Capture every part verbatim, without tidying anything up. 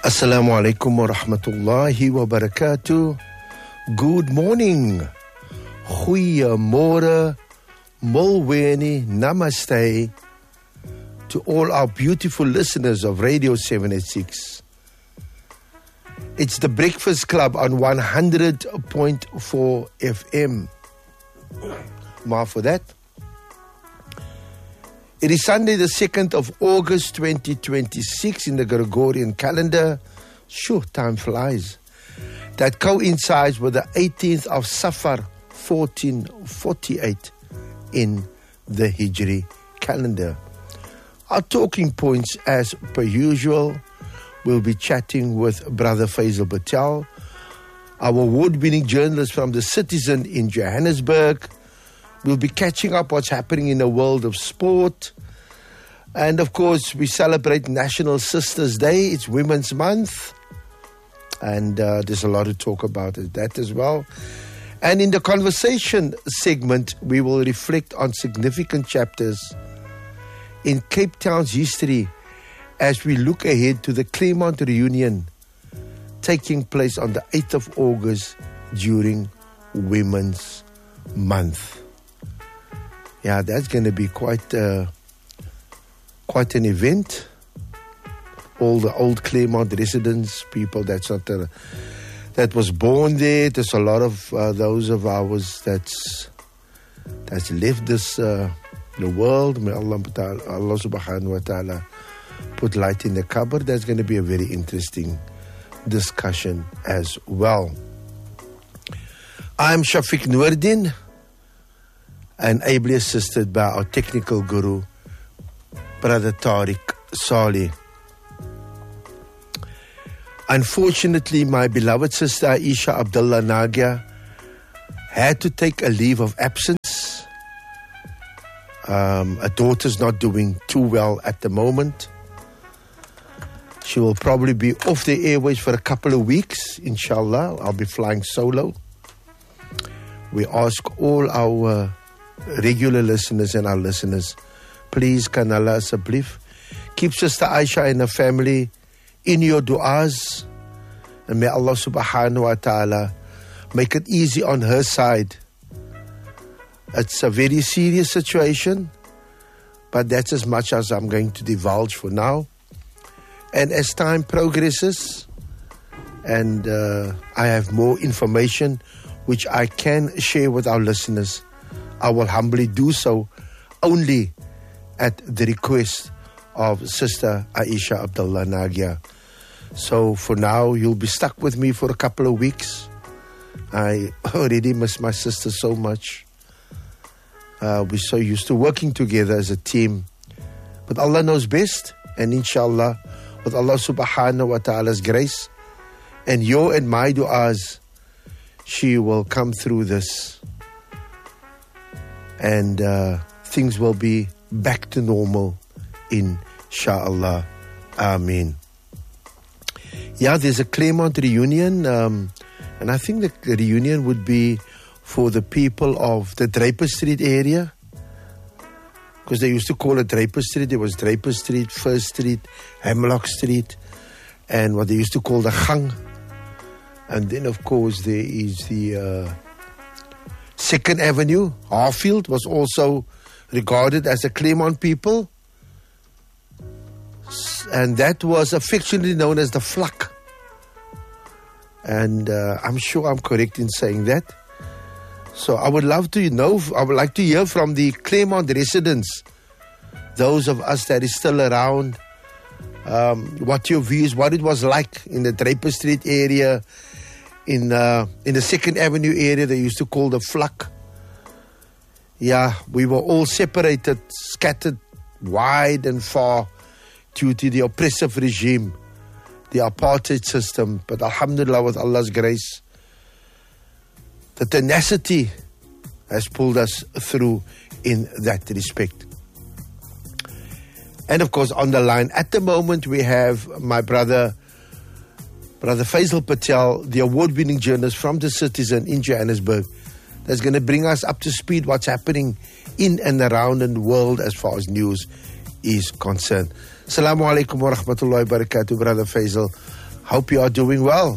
Assalamu alaikum wa rahmatullahi wa barakatuh. Good morning. Goeiemorgen, Molweni, Namaste to all our beautiful listeners of Radio seven eighty-six. It's the Breakfast Club on one hundred point four F M. More for that. It is Sunday the second of August twenty twenty-six in the Gregorian calendar. Sure, time flies. That coincides with the eighteenth of Safar fourteen forty-eight in the Hijri calendar. Our talking points as per usual. We'll be chatting with Brother Faisal Patel, our award-winning journalist from The Citizen in Johannesburg. We'll be catching up what's happening in the world of sport. And of course, we celebrate National Sisters Day. It's Women's Month. And uh, there's a lot to talk about that as well. And in the conversation segment, we will reflect on significant chapters in Cape Town's history as we look ahead to the Claremont reunion taking place on the eighth of August during Women's Month. Yeah, that's going to be quite uh, quite an event. All the old Claremont residents, people that's not uh, that was born there. There's a lot of uh, those of ours that's that's left this uh, the world. May Allah, Allah subhanahu wa ta'ala put light in the cupboard. That's going to be a very interesting discussion as well. I'm Shafiq Noordin, and ably assisted by our technical guru, Brother Tariq Saleh. Unfortunately, my beloved sister Aisha Abdullah Nagia had to take a leave of absence. Um, her daughter's not doing too well at the moment. She will probably be off the airways for a couple of weeks, inshallah. I'll be flying solo. We ask all our regular listeners and our listeners, please, can Allah asseblief, keep Sister Aisha and her family in your du'as, and may Allah subhanahu wa ta'ala make it easy on her side. It's a very serious situation, but that's as much as I'm going to divulge for now. And as time progresses and uh, I have more information which I can share with our listeners, I will humbly do so only at the request of Sister Aisha Abdullah Nagia. So for now, you'll be stuck with me for a couple of weeks. I already miss my sister so much. Uh, we're so used to working together as a team. But Allah knows best, and inshallah, with Allah subhanahu wa ta'ala's grace and your and my du'as, she will come through this. And uh, things will be back to normal, inshallah. Ameen. Yeah, there's a Claremont reunion, um, and I think the reunion would be for the people of the Draper Street area, because they used to call it Draper Street. There was Draper Street, First Street, Hemlock Street, and what they used to call the Gang. And then, of course, there is the uh, Second Avenue. Harfield was also regarded as a Claremont people, and that was affectionately known as the Vlak. And uh, I'm sure I'm correct in saying that. So I would love to know, I would like to hear from the Claremont residents, those of us that is still around, um, what your views, what it was like in the Draper Street area, in uh, in the Second Avenue area they used to call the Vlak. Yeah, we were all separated, scattered wide and far due to the oppressive regime, the apartheid system. But alhamdulillah, with Allah's grace, the tenacity has pulled us through in that respect. And of course, on the line at the moment, we have my brother, Brother Faisal Patel, the award-winning journalist from The Citizen in Johannesburg, that's going to bring us up to speed what's happening in and around the world as far as news is concerned. Assalamu alaikum wa rahmatullahi wa barakatuh, Brother Faisal. Hope you are doing well.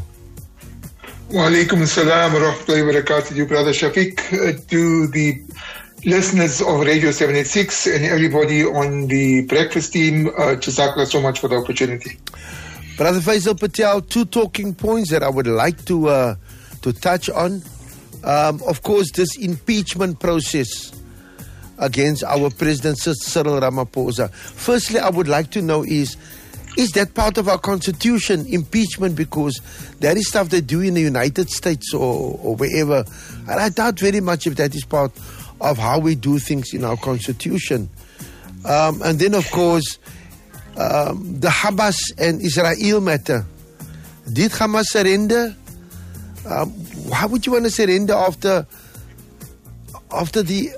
Wa alaikum assalam wa rahmatullahi wa barakatuh, you brother Shafiq, uh, to the listeners of Radio seven eighty-six and everybody on the breakfast team. Uh, Jazakallah so much for the opportunity. Brother Faisal Patel, two talking points that I would like to uh, to touch on. Um, of course, this impeachment process against our President Cyril Ramaphosa. Firstly, I would like to know is, is that part of our constitution, impeachment? Because that is stuff they do in the United States or, or wherever. And I doubt very much if that is part of how we do things in our constitution. Um, and then, of course, um, the Hamas and Israel matter. Did Hamas surrender? Um, how would you want to surrender after, after the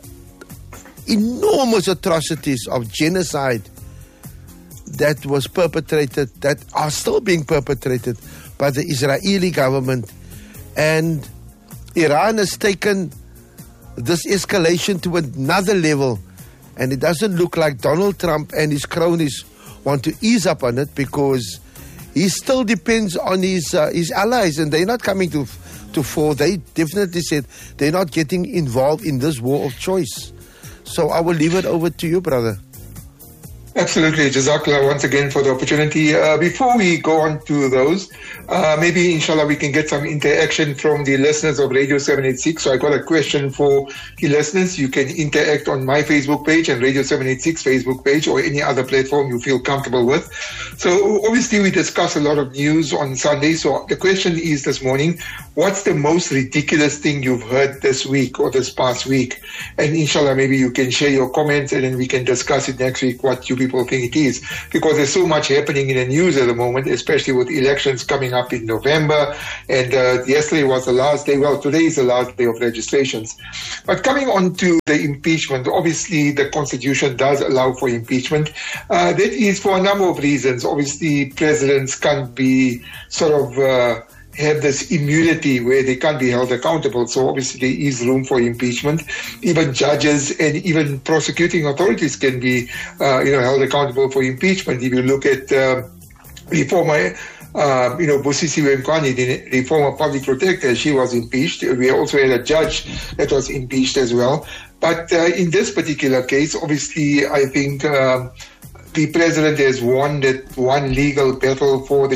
enormous atrocities of genocide that was perpetrated, that are still being perpetrated by the Israeli government? And Iran has taken this escalation to another level, and it doesn't look like Donald Trump and his cronies want to ease up on it, because he still depends on his uh, his allies, and they're not coming to to fore. They definitely said they're not getting involved in this war of choice. So I will leave it over to you, brother. Absolutely. Jazakallah once again for the opportunity. Uh, before we go on to those, uh, maybe inshallah we can get some interaction from the listeners of Radio seven eighty-six. So I got a question for the listeners. You can interact on my Facebook page and Radio seven eighty-six Facebook page, or any other platform you feel comfortable with. So obviously we discuss a lot of news on Sunday. So the question is this morning, what's the most ridiculous thing you've heard this week or this past week? And inshallah maybe you can share your comments, and then we can discuss it next week, what you people think it is, because there's so much happening in the news at the moment, especially with elections coming up in November. And uh, yesterday was the last day. Well, today is the last day of registrations. But coming on to the impeachment, obviously the Constitution does allow for impeachment. Uh, that is for a number of reasons. Obviously, presidents can't be sort of uh, have this immunity where they can't be held accountable. So obviously there is room for impeachment. Even judges and even prosecuting authorities can be, uh, you know, held accountable for impeachment. If you look at uh, the former, uh, you know, Bosisi Wemkwani, the former public protector, she was impeached. We also had a judge that was impeached as well. But uh, in this particular case, obviously, I think uh, the president has won that one legal battle for the